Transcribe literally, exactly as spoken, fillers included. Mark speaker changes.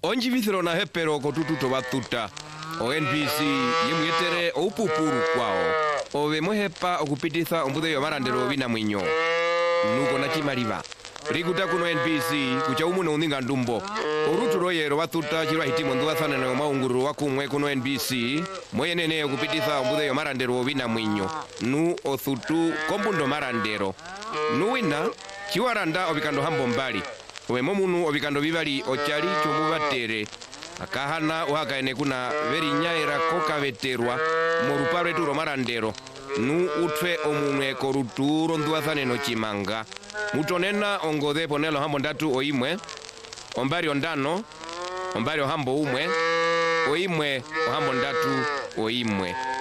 Speaker 1: Onji vithiro na hepero kotututo batuta. O N B C yemwetere opupuru kwao. Ove mohepa okupititha ombude yo marandero bina mwinyo. Nuko na chimaliva. Rikuta kuno N B C kucha umuno uninga ndumbo. Oruturo yero batuta chirwa hitimo nduwathana na maunguru wakumwe kuno N B C. Moyenene okupititha ombude yo marandero bina mwinyo. Nu othutu kombundo marandero. Nuwina chiwaranda obikando hambo mbali. Owe momunu obikando bibali ochali chomubatere. Akahana uhakaene kuna veri nyaira koka veterwa moruparo eturo marandero. Nu utwe omunwe koruturo nduwathane no chimanga. Mutonena ongode ponelo hambo ndatu oimwe. Ombari ondano. Ombari ohambo umwe. Oimwe ohambo ndatu oimwe.